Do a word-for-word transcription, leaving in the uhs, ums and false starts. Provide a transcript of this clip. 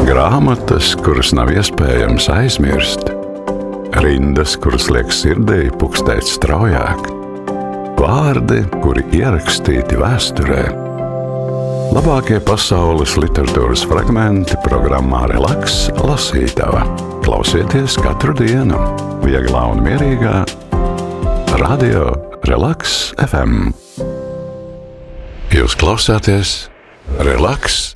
Grāmatas, kuras nav iespējams aizmirst, rindas, kuras liek sirdī pukstēt straujāk, vārdi, kuri ierakstīti vēsturē. Labākie pasaules literatūras fragmenti programmā Relaks lasītava. Klausieties katru dienu, vieglā un mierīgā, Radio Relaks F M. Jūs klausāties Relaks